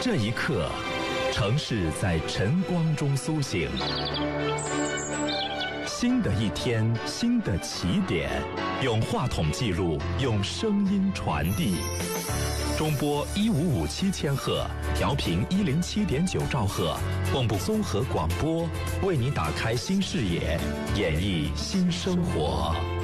这一刻，城市在晨光中苏醒。新的一天，新的起点，用话筒记录，用声音传递。中波155.7千赫，调频107.9兆赫，广播综合广播，为你打开新视野，演绎新生活。